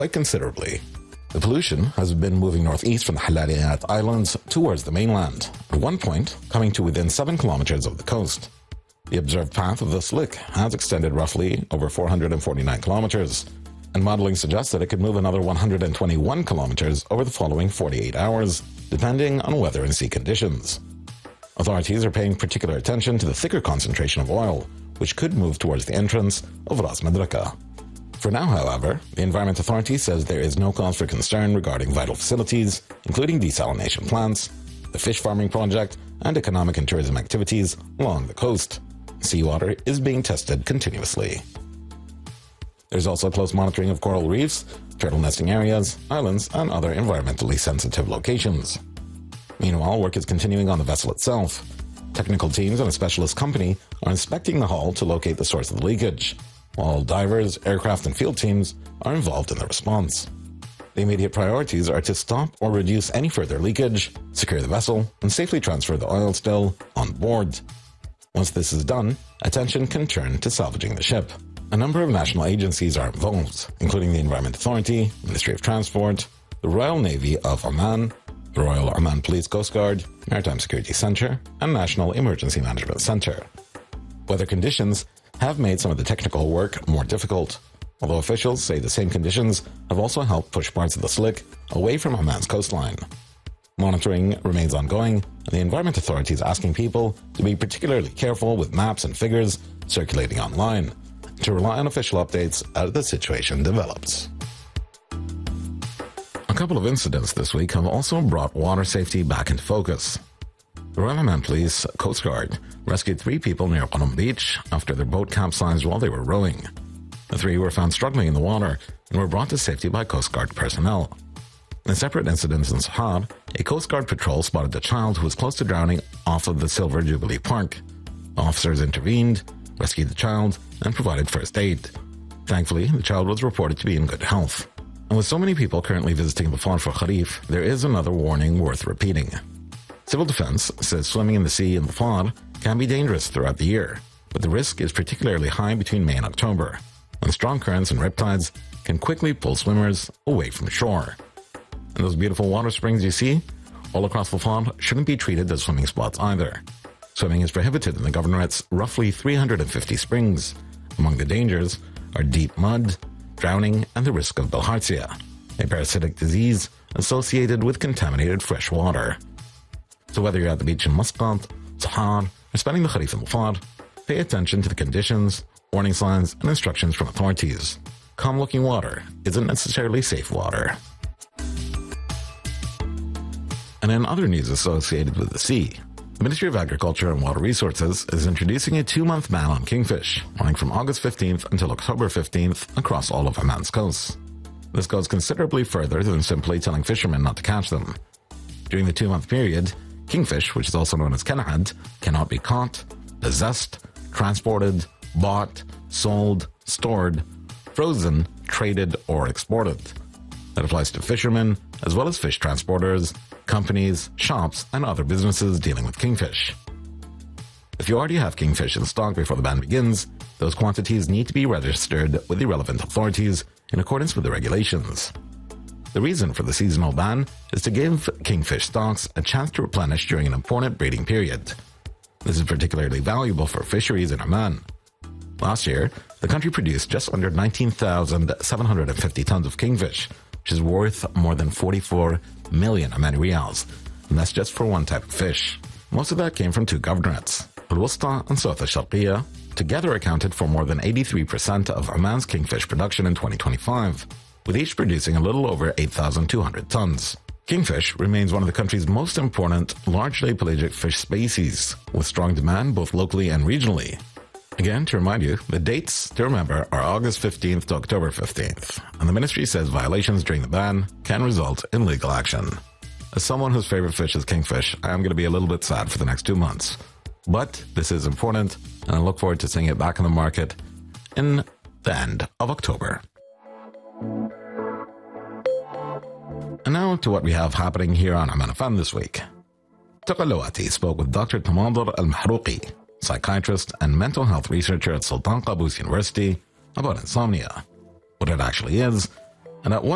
quite considerably. The pollution has been moving northeast from the Halaliyat Islands towards the mainland, at one point coming to within 7 kilometers of the coast. The observed path of the slick has extended roughly over 449 kilometers, and modeling suggests that it could move another 121 kilometers over the following 48 hours, depending on weather and sea conditions. Authorities are paying particular attention to the thicker concentration of oil, which could move towards the entrance of Ras Madraka. For now, however, the Environment Authority says there is no cause for concern regarding vital facilities, including desalination plants, the fish farming project, and economic and tourism activities along the coast. Seawater is being tested continuously. There's also close monitoring of coral reefs, turtle nesting areas, islands, and other environmentally sensitive locations. Meanwhile, work is continuing on the vessel itself. Technical teams and a specialist company are inspecting the hull to locate the source of the leakage, while divers, aircraft, and field teams are involved in the response. The immediate priorities are to stop or reduce any further leakage, secure the vessel, and safely transfer the oil spill on board. Once this is done, attention can turn to salvaging the ship. A number of national agencies are involved, including the Environment Authority, Ministry of Transport, the Royal Navy of Oman, the Royal Oman Police Coast Guard, Maritime Security Centre, and National Emergency Management Centre. Weather conditions have made some of the technical work more difficult, although officials say the same conditions have also helped push parts of the slick away from Oman's coastline. Monitoring remains ongoing, and the Environment Authority is asking people to be particularly careful with maps and figures circulating online, to rely on official updates as the situation develops. A couple of incidents this week have also brought water safety back into focus. The Royal Oman Police Coast Guard rescued 3 people near Qanum Beach after their boat capsized while they were rowing. The 3 were found struggling in the water and were brought to safety by Coast Guard personnel. In a separate incident in Sahar, a Coast Guard patrol spotted a child who was close to drowning off of the Silver Jubilee Park. Officers intervened, rescued the child, and provided first aid. Thankfully, the child was reported to be in good health. And with so many people currently visiting the Fard for Kharif, there is another warning worth repeating. Civil Defense says swimming in the sea in the Fard can be dangerous throughout the year, but the risk is particularly high between May and October, when strong currents and riptides can quickly pull swimmers away from shore. And those beautiful water springs you see all across the Fard shouldn't be treated as swimming spots either. Swimming is prohibited in the governorate's roughly 350 springs. Among the dangers are deep mud, drowning, and the risk of bilharzia, a parasitic disease associated with contaminated fresh water. So whether you're at the beach in Muscat, Sahar, or spending the Kharif in the Fard, pay attention to the conditions, warning signs, and instructions from authorities. Calm-looking water isn't necessarily safe water. And in other news associated with the sea, the Ministry of Agriculture and Water Resources is introducing a 2-month ban on kingfish, running from August 15th until October 15th across all of Oman's coasts. This goes considerably further than simply telling fishermen not to catch them. During the 2-month period, kingfish, which is also known as kenahad, cannot be caught, possessed, transported, bought, sold, stored, frozen, traded, or exported. That applies to fishermen, as well as fish transporters, companies, shops, and other businesses dealing with kingfish. If you already have kingfish in stock before the ban begins, those quantities need to be registered with the relevant authorities in accordance with the regulations. The reason for the seasonal ban is to give kingfish stocks a chance to replenish during an important breeding period. This is particularly valuable for fisheries in Oman. Last year, the country produced just under 19,750 tons of kingfish, which is worth more than 44 million Omani riyals, and that's just for one type of fish. Most of that came from 2 governorates. Al-Wusta and South al-Sharqiyya together accounted for more than 83% of Oman's kingfish production in 2025, with each producing a little over 8,200 tons. Kingfish remains one of the country's most important largely pelagic fish species, with strong demand both locally and regionally. Again, to remind you, the dates to remember are August 15th to October 15th, and the ministry says violations during the ban can result in legal action. As someone whose favorite fish is kingfish, I am going to be a little bit sad for the next 2 months. But this is important, and I look forward to seeing it back in the market in the end of October. And now to what we have happening here on Oman FM this week. Tuqa Lawati spoke with Dr. Tamadar Al-Mahrouqi, psychiatrist and mental health researcher at Sultan Qaboos University, about insomnia, what it actually is, and at what